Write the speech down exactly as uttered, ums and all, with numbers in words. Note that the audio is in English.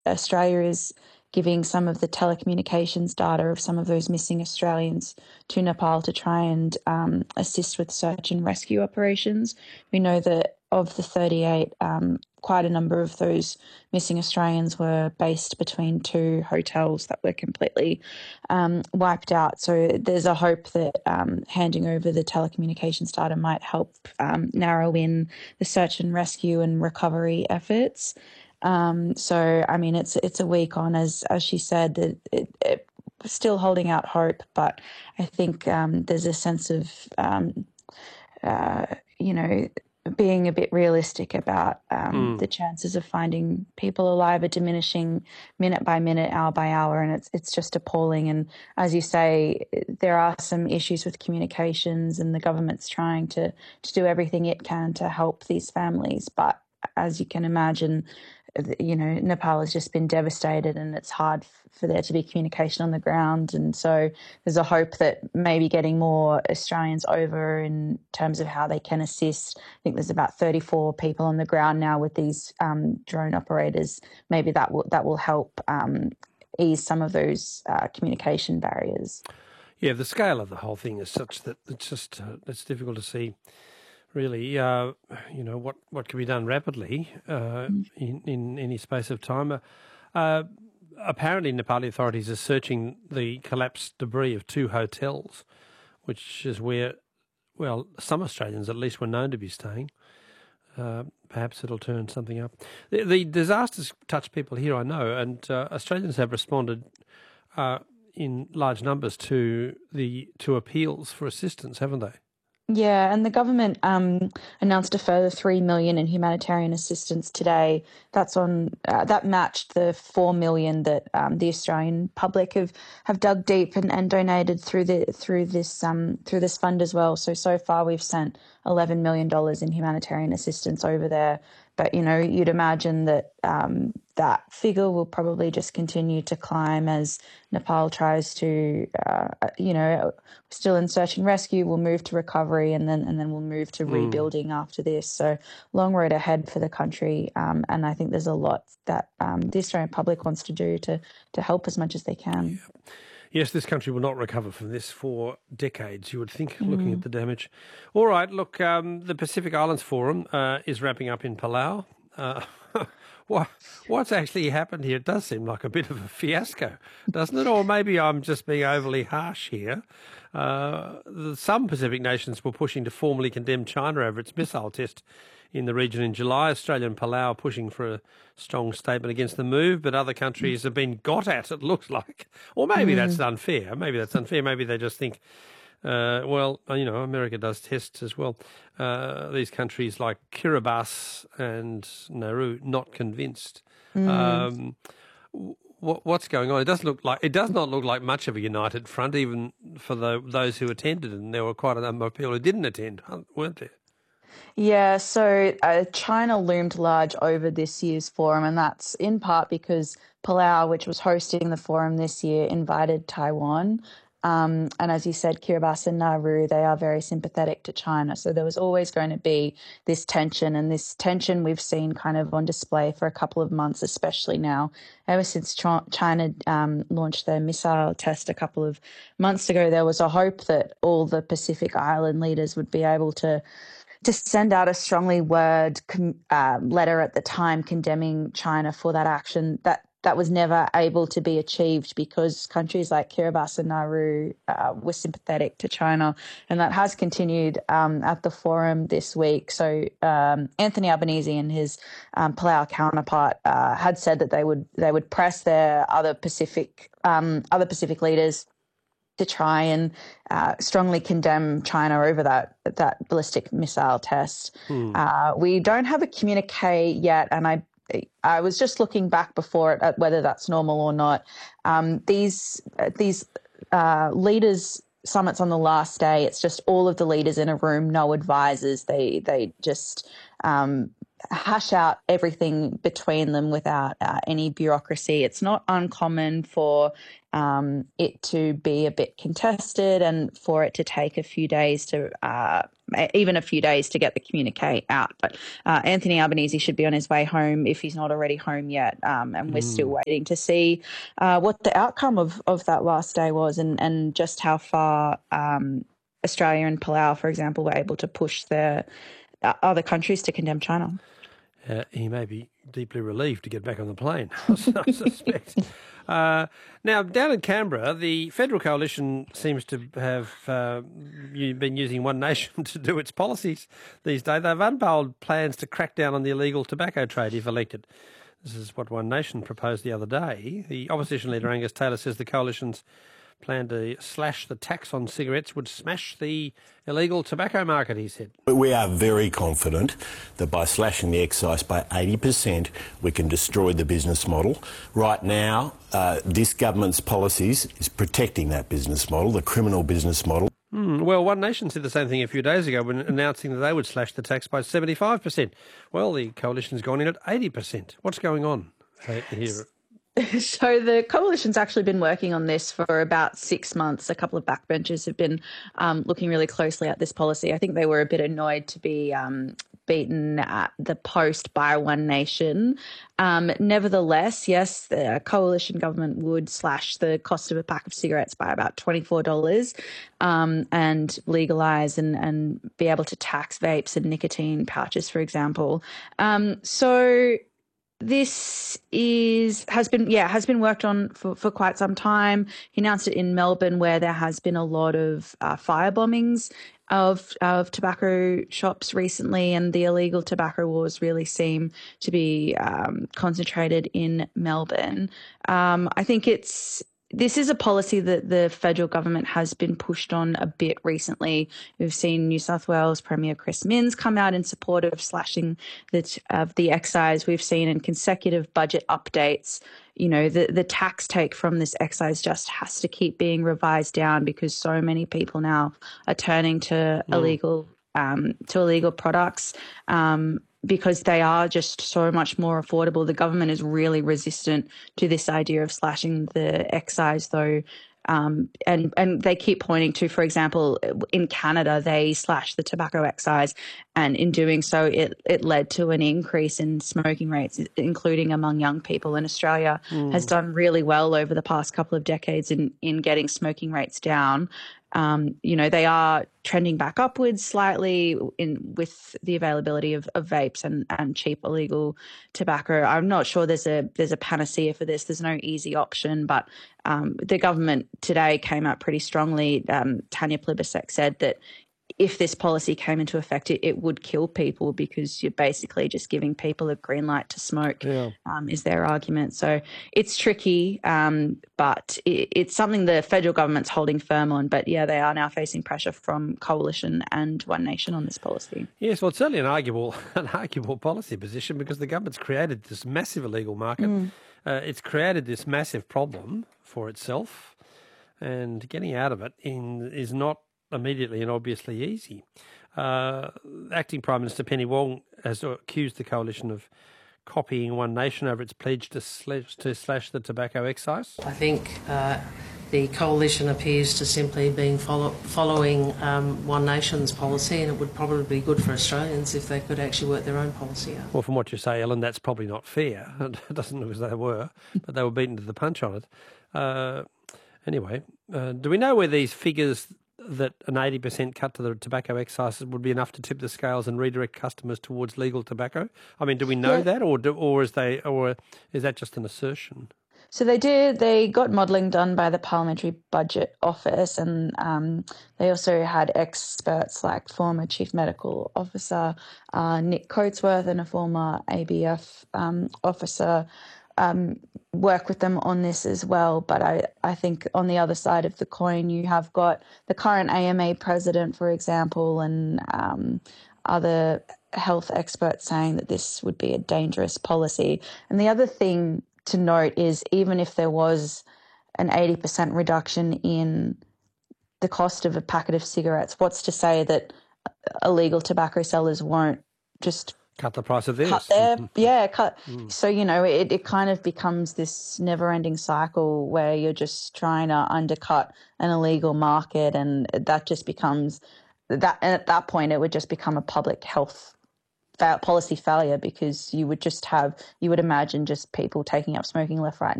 Australia is giving some of the telecommunications data of some of those missing Australians to Nepal to try and um, assist with search and rescue operations. We know that of the thirty-eight, um, quite a number of those missing Australians were based between two hotels that were completely um, wiped out. So there's a hope that um, handing over the telecommunications data might help um, narrow in the search and rescue and recovery efforts. Um, so, I mean, it's it's a week on, as as she said, that it, it, still holding out hope, but I think um, there's a sense of, um, uh, you know, being a bit realistic about um, Mm. the chances of finding people alive are diminishing minute by minute, hour by hour, and it's it's just appalling. And as you say, there are some issues with communications, and the government's trying to to do everything it can to help these families, but as you can imagine, you know, Nepal has just been devastated, and it's hard for there to be communication on the ground. And so there's a hope that maybe getting more Australians over in terms of how they can assist. I think there's about thirty-four people on the ground now with these um, drone operators. Maybe that will that will help um, ease some of those uh, communication barriers. Yeah, the scale of the whole thing is such that it's just uh, it's difficult to see. Really, uh, you know, what, what can be done rapidly uh, in, in any space of time. Uh, uh, apparently, Nepali authorities are searching the collapsed debris of two hotels, which is where, well, some Australians at least were known to be staying. Uh, perhaps it'll turn something up. The, the disasters touch people here, I know, and uh, Australians have responded uh, in large numbers to the to appeals for assistance, haven't they? Yeah, and the government um, announced a further three million in humanitarian assistance today. That's on uh, that matched the four million that um, the Australian public have, have dug deep and, and donated through the through this um, through this fund as well. So so far we've sent eleven million dollars in humanitarian assistance over there. But you know, you'd imagine that um, that figure will probably just continue to climb as Nepal tries to, uh, you know, still in search and rescue. We'll move to recovery, and then and then we'll move to Mm. rebuilding after this. So long road ahead for the country, um, and I think there's a lot that um, the Australian public wants to do to to help as much as they can. Yes, this country will not recover from this for decades, you would think, looking at Mm. the damage. All right, look, um, the Pacific Islands Forum uh, is wrapping up in Palau. Uh, what, what's actually happened here? It does seem like a bit of a fiasco, doesn't it? Or maybe I'm just being overly harsh here. Uh, the, some Pacific nations were pushing to formally condemn China over its missile test in the region in July. Australia and Palau are pushing for a strong statement against the move, but other countries have been got at, it looks like. Or maybe that's Mm. unfair. Maybe that's unfair. Maybe they just think, uh, well, you know, America does tests as well. Uh, these countries like Kiribati and Nauru, not convinced. Mm. Um, what, what's going on? It doesn't look like it does not look like much of a united front, even for the, those who attended, and there were quite a number of people who didn't attend, weren't there? Yeah, so uh, China loomed large over this year's forum, and that's in part because Palau, which was hosting the forum this year, invited Taiwan. Um, and as you said, Kiribati and Nauru, they are very sympathetic to China. So there was always going to be this tension, and this tension we've seen kind of on display for a couple of months, especially now. Ever since Ch- China um, launched their missile test a couple of months ago, there was a hope that all the Pacific Island leaders would be able to to send out a strongly worded uh, letter at the time condemning China for that action. That that was never able to be achieved because countries like Kiribati and Nauru uh, were sympathetic to China, and that has continued um, at the forum this week. So um, Anthony Albanese and his um, Palau counterpart uh, had said that they would they would press their other Pacific um, other Pacific leaders to try and uh, strongly condemn China over that that ballistic missile test. Hmm. Uh, we don't have a communique yet, and I I was just looking back before it at whether that's normal or not. Um, these these uh, leaders summits on the last day, it's just all of the leaders in a room, no advisors. They they just um, hash out everything between them without uh, any bureaucracy. It's not uncommon for um, it to be a bit contested and for it to take a few days to uh, even a few days to get the communique out. But uh, Anthony Albanese should be on his way home if he's not already home yet. Um, and we're mm. still waiting to see uh, what the outcome of, of that last day was, and, and just how far um, Australia and Palau, for example, were able to push their uh, other countries to condemn China. Uh, he may be deeply relieved to get back on the plane, I suspect. Uh, now, down in Canberra, the federal coalition seems to have uh, been using One Nation to do its policies these days. They've unveiled plans to crack down on the illegal tobacco trade if elected. This is what One Nation proposed the other day. The opposition leader, Angus Taylor, says the coalition's plan to slash the tax on cigarettes would smash the illegal tobacco market, he said. We are very confident that by slashing the excise by eighty percent, we can destroy the business model. Right now, uh, this government's policies is protecting that business model, the criminal business model. Mm, well, One Nation said the same thing a few days ago when announcing that they would slash the tax by seventy-five percent. Well, the coalition's gone in at eighty percent. What's going on here? So the coalition's actually been working on this for about six months. A couple of backbenchers have been um, looking really closely at this policy. I think they were a bit annoyed to be um, beaten at the post by One Nation. Um, nevertheless, yes, the coalition government would slash the cost of a pack of cigarettes by about twenty-four dollars um, and legalise and, and be able to tax vapes and nicotine pouches, for example. Um, so... This is has been yeah has been worked on for, for quite some time. He announced it in Melbourne, where there has been a lot of uh, fire bombings of of tobacco shops recently, and the illegal tobacco wars really seem to be um, concentrated in Melbourne. Um, I think it's. This is a policy that the federal government has been pushed on a bit recently. We've seen New South Wales Premier Chris Minns come out in support of slashing the, of the excise. We've seen in consecutive budget updates, you know, the, the tax take from this excise just has to keep being revised down because so many people now are turning to mm. illegal um, to illegal products. Um, because they are just so much more affordable. The government is really resistant to this idea of slashing the excise, though. Um, and, and they keep pointing to, for example, in Canada, they slashed the tobacco excise, and in doing so, it, it led to an increase in smoking rates, including among young people. And Australia mm. has done really well over the past couple of decades in, in getting smoking rates down. Um, you know, they are trending back upwards slightly in with the availability of, of vapes and, and cheap illegal tobacco. I'm not sure there's a there's a panacea for this. There's no easy option, but um, the government today came out pretty strongly. Um, Tanya Plibersek said that if this policy came into effect, it, it would kill people because you're basically just giving people a green light to smoke, yeah. um, is their argument. So it's tricky, um, but it, it's something the federal government's holding firm on. But, yeah, they are now facing pressure from Coalition and One Nation on this policy. Yes, well, it's certainly an arguable, an arguable policy position because the government's created this massive illegal market. Mm. Uh, it's created this massive problem for itself, and getting out of it in, is not immediately and obviously easy. Uh, Acting Prime Minister Penny Wong has accused the coalition of copying One Nation over its pledge to slash, to slash the tobacco excise. I think uh, the coalition appears to simply be follow, following um, One Nation's policy, and it would probably be good for Australians if they could actually work their own policy out. Well, from what you say, Ellen, that's probably not fair. It doesn't look as they were, but they were beaten to the punch on it. Uh, anyway, uh, do we know where these figures that an eighty percent cut to the tobacco excise would be enough to tip the scales and redirect customers towards legal tobacco? I mean, do we know yeah. that, or do, or is they, or is that just an assertion? So they did. They got modelling done by the Parliamentary Budget Office, and um, they also had experts like former Chief Medical Officer uh, Nick Coatsworth and a former A B F um, officer um, work with them on this as well. But I, I think on the other side of the coin, you have got the current A M A president, for example, and um, other health experts saying that this would be a dangerous policy. And the other thing to note is even if there was an eighty percent reduction in the cost of a packet of cigarettes, what's to say that illegal tobacco sellers won't just cut the price of this? Cut their, yeah, cut. Mm. So, you know, it, it kind of becomes this never-ending cycle where you're just trying to undercut an illegal market, and that just becomes that and at that point it would just become a public health fa- policy failure, because you would just have, you would imagine just people taking up smoking left, right, and